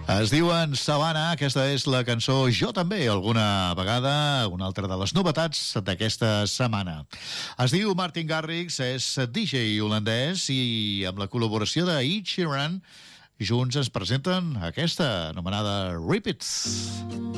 Es diuen Savannah, aquesta és la cançó Jo també, alguna vegada, una altra de les novetats d'aquesta setmana. Es diu Martin Garrix, és DJ holandès i amb la col·laboració de Ed Sheeran junts ens presenten aquesta anomenada Rip It.